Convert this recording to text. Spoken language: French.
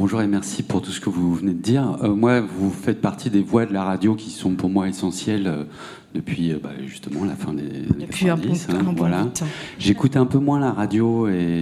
bonjour et merci pour tout ce que vous venez de dire. Moi, vous faites partie des voix de la radio qui sont pour moi essentielles depuis justement la fin des années 90. Un bon voilà. bout de temps. J'écoute un peu moins la radio et